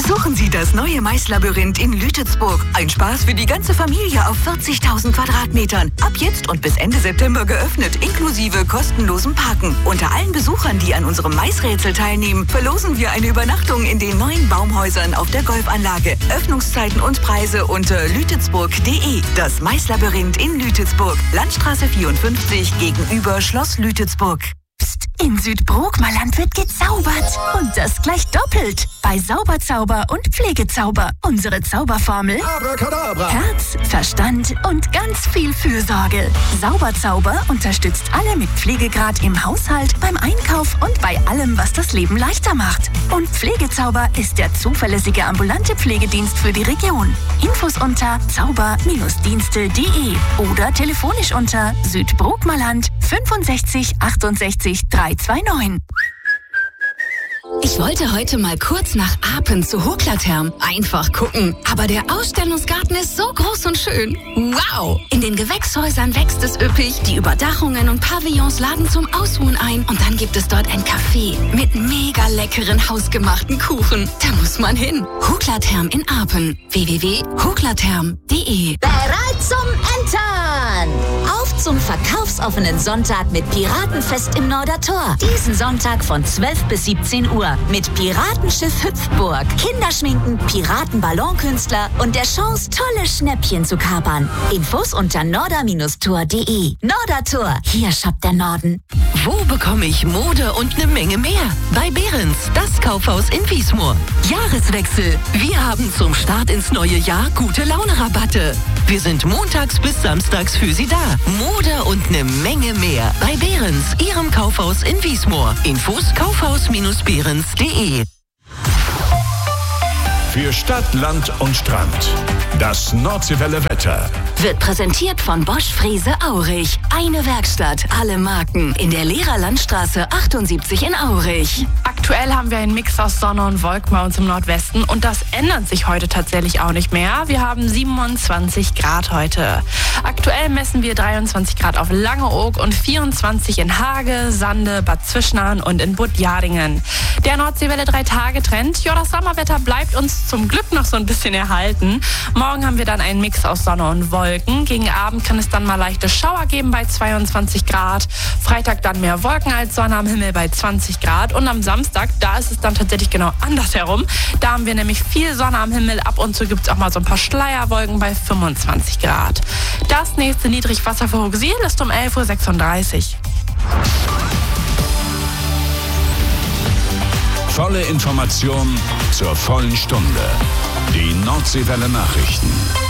Besuchen Sie das neue Maislabyrinth in Lütetsburg. Ein Spaß für die ganze Familie auf 40.000 Quadratmetern. Ab jetzt und bis Ende September geöffnet, inklusive kostenlosem Parken. Unter allen Besuchern, die an unserem Maisrätsel teilnehmen, verlosen wir eine Übernachtung in den neuen Baumhäusern auf der Golfanlage. Öffnungszeiten und Preise unter lütetsburg.de. Das Maislabyrinth in Lütetsburg. Landstraße 54 gegenüber Schloss Lütetsburg. Psst, in Südbrookmerland wird gezaubert. Und das gleich doppelt. Bei Sauberzauber und Pflegezauber. Unsere Zauberformel: Abracadabra. Herz, Verstand und ganz viel Fürsorge. Sauberzauber unterstützt alle mit Pflegegrad im Haushalt, beim Einkauf und bei allem, was das Leben leichter macht. Und Pflegezauber ist der zuverlässige ambulante Pflegedienst für die Region. Infos unter zauber-dienste.de oder telefonisch unter Südbrookmerland 65 68 329. Ich wollte heute mal kurz nach Apen zu Hoklatherm. Einfach gucken. Aber der Ausstellungsgarten ist so groß und schön. Wow! In den Gewächshäusern wächst es üppig. Die Überdachungen und Pavillons laden zum Ausruhen ein. Und dann gibt es dort ein Café mit mega leckeren hausgemachten Kuchen. Da muss man hin. Hoklatherm in Apen. www.hoklatherm.de. Bereit zum Entern! Auf zum verkaufsoffenen Sonntag mit Piratenfest im Nordertor. Diesen Sonntag von 12 bis 17 Uhr mit Piratenschiff Hüpfburg, Kinderschminken, Piratenballonkünstler und der Chance, tolle Schnäppchen zu kapern. Infos unter norder-tor.de. Nordertor, hier shoppt der Norden. Wo bekomme ich Mode und eine Menge mehr? Bei Behrens, das Kaufhaus in Wiesmoor. Jahreswechsel. Wir haben zum Start ins neue Jahr gute Laune-Rabatte. Wir sind montags bis samstags für Sie da. Mode und eine Menge mehr. Bei Behrens, Ihrem Kaufhaus in Wiesmoor. Infos kaufhaus-behrens.de. Für Stadt, Land und Strand. Das Nordseewelle Wetter. Wird präsentiert von Bosch Frese Aurich. Eine Werkstatt, alle Marken. In der Lehrerlandstraße 78 in Aurich. Aktuell haben wir einen Mix aus Sonne und Wolken bei uns im Nordwesten und das ändert sich heute tatsächlich auch nicht mehr. Wir haben 27 Grad heute. Aktuell messen wir 23 Grad auf Langeoog und 24 in Hage, Sande, Bad Zwischenahn und in Budjadingen. Der Nordseewelle 3-Tage-Trend, ja, das Sommerwetter bleibt uns zum Glück noch so ein bisschen erhalten. Morgen haben wir dann einen Mix aus Sonne und Wolken. Gegen Abend kann es dann mal leichte Schauer geben bei 22 Grad. Freitag dann mehr Wolken als Sonne am Himmel bei 20 Grad. Und am Samstag, da ist es dann tatsächlich genau andersherum. Da haben wir nämlich viel Sonne am Himmel. Ab und zu gibt es auch mal so ein paar Schleierwolken bei 25 Grad. Das nächste Niedrigwasser für Hooksiel ist um 11.36 Uhr. Volle Information zur vollen Stunde. Die Nordseewelle Nachrichten.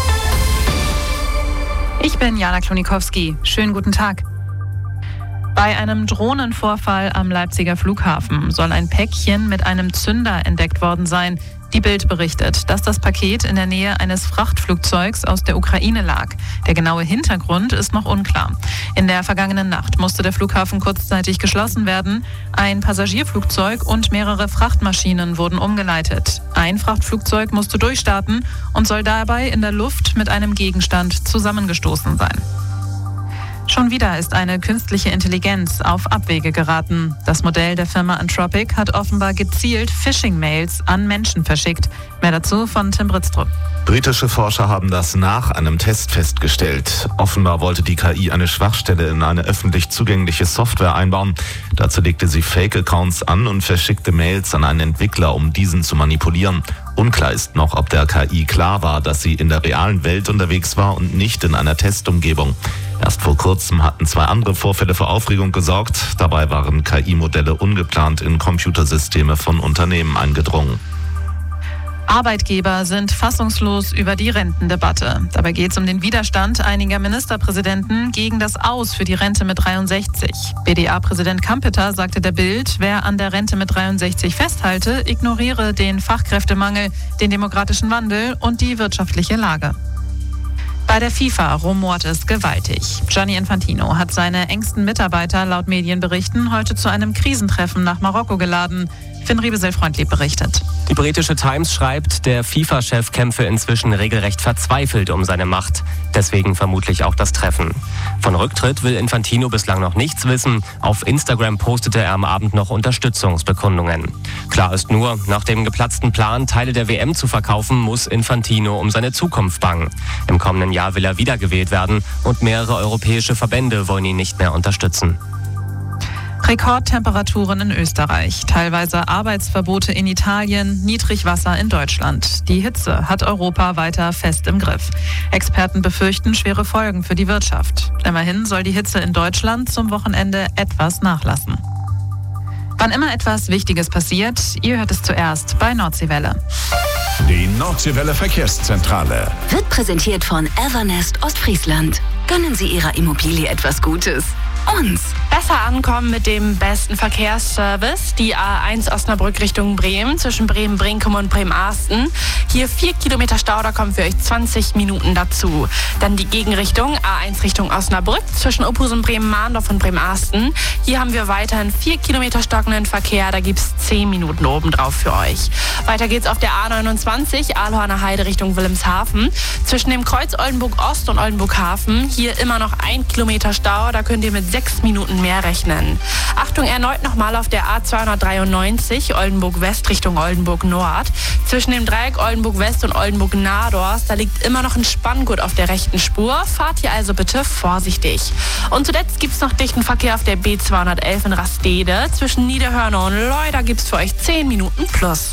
Ich bin Jana Klonikowski. Schönen guten Tag. Bei einem Drohnenvorfall am Leipziger Flughafen soll ein Päckchen mit einem Zünder entdeckt worden sein. Die Bild berichtet, dass das Paket in der Nähe eines Frachtflugzeugs aus der Ukraine lag. Der genaue Hintergrund ist noch unklar. In der vergangenen Nacht musste der Flughafen kurzzeitig geschlossen werden. Ein Passagierflugzeug und mehrere Frachtmaschinen wurden umgeleitet. Ein Frachtflugzeug musste durchstarten und soll dabei in der Luft mit einem Gegenstand zusammengestoßen sein. Schon wieder ist eine künstliche Intelligenz auf Abwege geraten. Das Modell der Firma Anthropic hat offenbar gezielt Phishing-Mails an Menschen verschickt. Mehr dazu von Tim Britztrup. Britische Forscher haben das nach einem Test festgestellt. Offenbar wollte die KI eine Schwachstelle in eine öffentlich zugängliche Software einbauen. Dazu legte sie Fake-Accounts an und verschickte Mails an einen Entwickler, um diesen zu manipulieren. Unklar ist noch, ob der KI klar war, dass sie in der realen Welt unterwegs war und nicht in einer Testumgebung. Erst vor kurzem hatten 2 andere Vorfälle für Aufregung gesorgt. Dabei waren KI-Modelle ungeplant in Computersysteme von Unternehmen eingedrungen. Arbeitgeber sind fassungslos über die Rentendebatte. Dabei geht es um den Widerstand einiger Ministerpräsidenten gegen das Aus für die Rente mit 63. BDA-Präsident Kampeter sagte der Bild, wer an der Rente mit 63 festhalte, ignoriere den Fachkräftemangel, den demografischen Wandel und die wirtschaftliche Lage. Bei der FIFA rumort es gewaltig. Gianni Infantino hat seine engsten Mitarbeiter laut Medienberichten heute zu einem Krisentreffen nach Marokko geladen. Finn Riebesel-Freundlieb berichtet. Die britische Times schreibt, der FIFA-Chef kämpfe inzwischen regelrecht verzweifelt um seine Macht. Deswegen vermutlich auch das Treffen. Von Rücktritt will Infantino bislang noch nichts wissen. Auf Instagram postete er am Abend noch Unterstützungsbekundungen. Klar ist nur, nach dem geplatzten Plan, Teile der WM zu verkaufen, muss Infantino um seine Zukunft bangen. Im kommenden Jahr will er wiedergewählt werden und mehrere europäische Verbände wollen ihn nicht mehr unterstützen. Rekordtemperaturen in Österreich, teilweise Arbeitsverbote in Italien, Niedrigwasser in Deutschland. Die Hitze hat Europa weiter fest im Griff. Experten befürchten schwere Folgen für die Wirtschaft. Immerhin soll die Hitze in Deutschland zum Wochenende etwas nachlassen. Wann immer etwas Wichtiges passiert, ihr hört es zuerst bei Nordseewelle. Die Nordseewelle Verkehrszentrale Wird präsentiert von Evernest Ostfriesland. Gönnen Sie Ihrer Immobilie etwas Gutes. Uns. Besser ankommen mit dem besten Verkehrsservice. Die A1 Osnabrück Richtung Bremen, zwischen Bremen-Brinkum und Bremen-Arsten. Hier 4 Kilometer Stau, da kommen für euch 20 Minuten dazu. Dann die Gegenrichtung, A1 Richtung Osnabrück, zwischen Ophusen, Bremen-Mahndorf und Bremen-Arsten. Hier haben wir weiterhin 4 Kilometer stockenden Verkehr, da gibt es 10 Minuten obendrauf für euch. Weiter geht's auf der A29, Aalhorner Heide Richtung Wilhelmshaven. Zwischen dem Kreuz Oldenburg-Ost und Oldenburg-Hafen, hier immer noch 1 Kilometer Stau, da könnt ihr mit 6 Minuten mehr rechnen. Achtung, erneut nochmal auf der A293 Oldenburg-West Richtung Oldenburg-Nord. Zwischen dem Dreieck Oldenburg-West und Oldenburg-Nadorf, da liegt immer noch ein Spanngurt auf der rechten Spur. Fahrt hier also bitte vorsichtig. Und zuletzt gibt es noch dichten Verkehr auf der B211 in Rastede. Zwischen Niederhörner und Leu, da gibt es für euch 10 Minuten plus.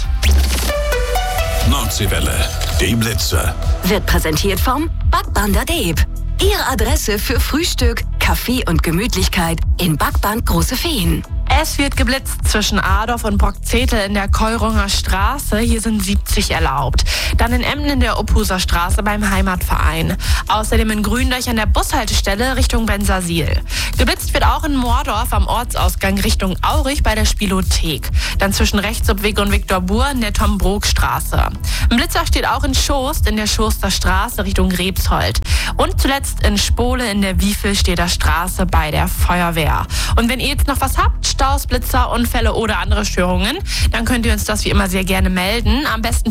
Nordseewelle, die Blitze. Wird präsentiert vom Backband der Deeb. Ihre Adresse für Frühstück, Kaffee und Gemütlichkeit in Backband Große Feen. Es wird geblitzt zwischen Adorf und Brockzetel in der Keurunger Straße. Hier sind 70 erlaubt. Dann in Emden in der Ophuser Straße beim Heimatverein. Außerdem in Grünlöch an der Bushaltestelle Richtung Bensersiel. Geblitzt wird auch in Moordorf am Ortsausgang Richtung Aurich bei der Spielothek. Dann zwischen Rechtsobweg und Viktor Buhr in der Tom-Brok-Straße. Ein Blitzer steht auch in Schost in der Schoster Straße Richtung Rebshold. Und zuletzt in Spole in der Wiefelstedter Straße bei der Feuerwehr. Und wenn ihr jetzt noch was habt, Staus, Blitzer, Unfälle oder andere Störungen, dann könnt ihr uns das wie immer sehr gerne melden. Am besten